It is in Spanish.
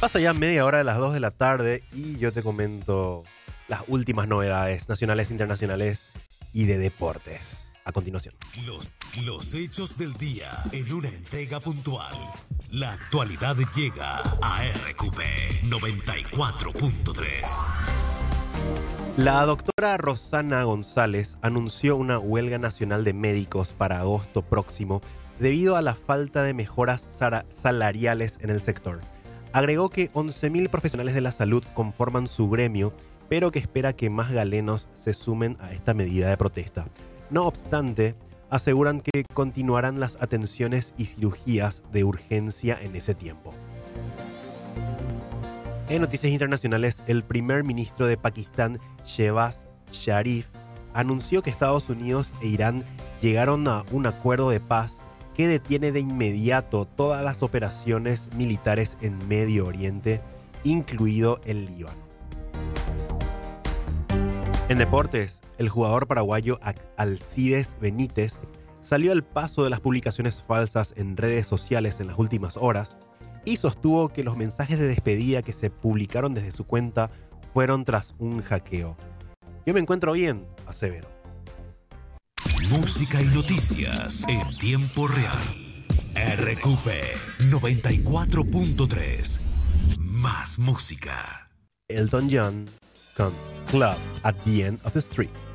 Pasa ya media hora de las 2 de la tarde y yo te comento las últimas novedades nacionales, internacionales y de deportes. A continuación. Los hechos del día en una entrega puntual. La actualidad llega a RQP 94.3. La doctora Rosana González anunció una huelga nacional de médicos para agosto próximo debido a la falta de mejoras salariales en el sector. Agregó que 11.000 profesionales de la salud conforman su gremio, pero que espera que más galenos se sumen a esta medida de protesta. No obstante, aseguran que continuarán las atenciones y cirugías de urgencia en ese tiempo. En noticias internacionales, el primer ministro de Pakistán, Shehbaz Sharif, anunció que Estados Unidos e Irán llegaron a un acuerdo de paz que detiene de inmediato todas las operaciones militares en Medio Oriente, incluido el Líbano. En deportes, el jugador paraguayo Alcides Benítez salió al paso de las publicaciones falsas en redes sociales en las últimas horas y sostuvo que los mensajes de despedida que se publicaron desde su cuenta fueron tras un hackeo. Yo me encuentro bien, aseveró. Música y noticias en tiempo real. RQP 94.3. Más música. Elton John con Club at the End of the Street.